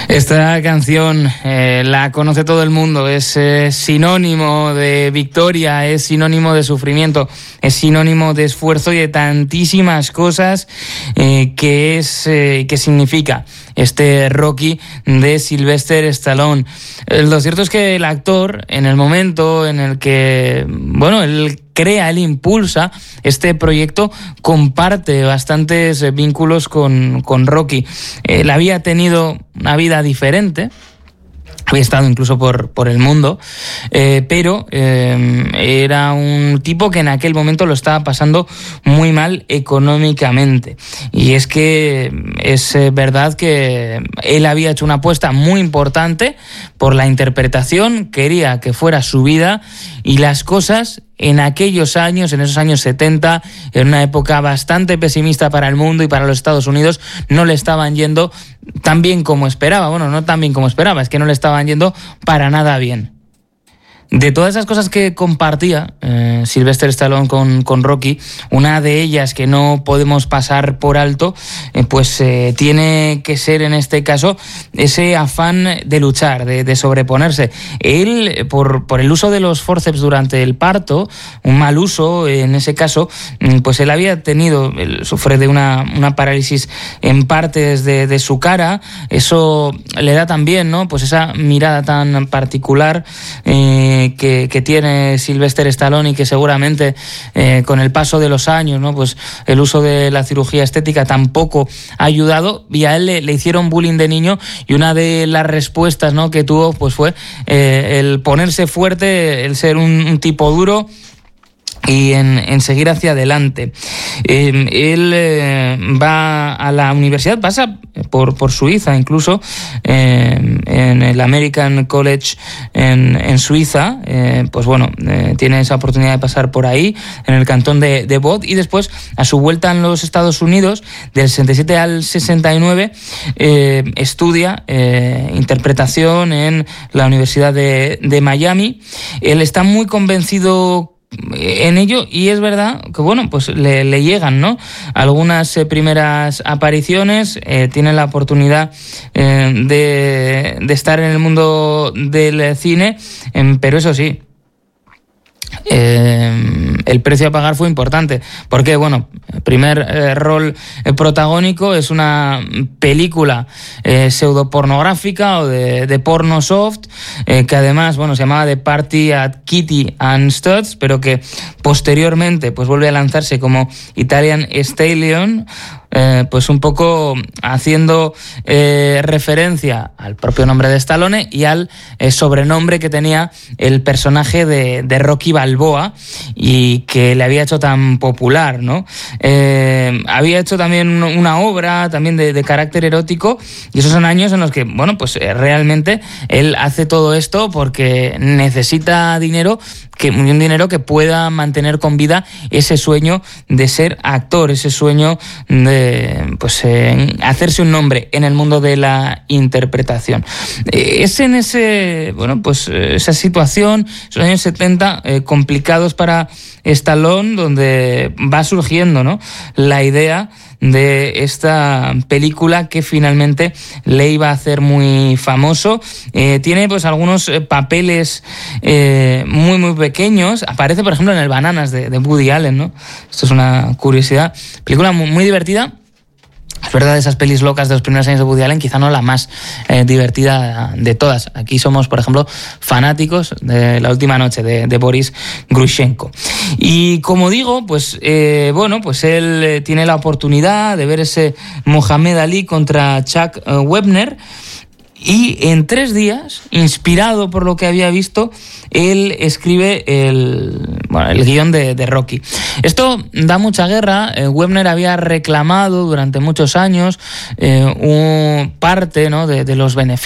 Esta canción la conoce todo el mundo, es sinónimo de victoria, es sinónimo de sufrimiento, es sinónimo de esfuerzo y de tantísimas cosas que significa este Rocky de Sylvester Stallone. Lo cierto es que el actor, en el momento en el que, él crea, él impulsa este proyecto, comparte bastantes vínculos con Rocky. Él había tenido una vida diferente, había estado incluso por el mundo, pero era un tipo que en aquel momento lo estaba pasando muy mal económicamente. Y es que es verdad que él había hecho una apuesta muy importante por la interpretación, quería que fuera su vida, y las cosas en aquellos años, en esos años 70, en una época bastante pesimista para el mundo y para los Estados Unidos, no le estaban yendo tan bien como esperaba. Bueno, no tan bien como esperaba, es que no le estaban yendo para nada bien. De todas esas cosas que compartía Sylvester Stallone con Rocky, una de ellas que no podemos pasar por alto, tiene que ser en este caso ese afán de luchar, de sobreponerse. Él, por el uso de los fórceps durante el parto, un mal uso en ese caso, pues él había tenido, él sufre de una parálisis en partes de su cara. Eso le da también, ¿no?, pues esa mirada tan particular que tiene Sylvester Stallone, y que seguramente con el paso de los años, ¿no?, pues el uso de la cirugía estética tampoco ha ayudado, y a él le hicieron bullying de niño, y una de las respuestas, ¿no?, que tuvo pues fue el ponerse fuerte, el ser un tipo duro y en seguir hacia adelante. Él va a la universidad, pasa por Suiza incluso, en el American College en Suiza, tiene esa oportunidad de pasar por ahí, en el cantón de Vaud, y después, a su vuelta en los Estados Unidos, del 67 al 69, estudia interpretación en la Universidad de Miami. Él está muy convencido en ello, y es verdad que le llegan, ¿no?, algunas primeras apariciones, tiene la oportunidad de estar en el mundo del cine, pero eso sí, el precio a pagar fue importante, porque el primer rol protagónico es una película pseudopornográfica o de porno soft, que además se llamaba The Party at Kitty and Studs, pero que posteriormente vuelve a lanzarse como Italian Stallion, un poco haciendo referencia al propio nombre de Stallone y al sobrenombre que tenía el personaje de Rocky Balboa, y que le había hecho tan popular, ¿no? Había hecho también una obra también de carácter erótico, y esos son años en los que realmente él hace todo esto porque necesita dinero, un dinero que pueda mantener con vida ese sueño de ser actor, ese sueño de hacerse un nombre en el mundo de la interpretación. Es en esa situación, esos años 70 complicados para Stallone, donde va surgiendo, ¿no?, la idea de esta película que finalmente le iba a hacer muy famoso. Tiene algunos papeles muy muy pequeños. Aparece, por ejemplo, en el Bananas de Woody Allen, ¿no? Esto es una curiosidad. Película muy, muy divertida. Es verdad, de esas pelis locas de los primeros años de Woody Allen, quizá no la más divertida de todas. Aquí somos, por ejemplo, fanáticos de La última noche de Boris Grushenko. Y como digo, él tiene la oportunidad de ver ese Muhammad Ali contra Chuck Wepner, y en 3 días, inspirado por lo que había visto, él escribe el guión de Rocky. Esto da mucha guerra. Wepner había reclamado durante muchos años parte, ¿no?, de los beneficios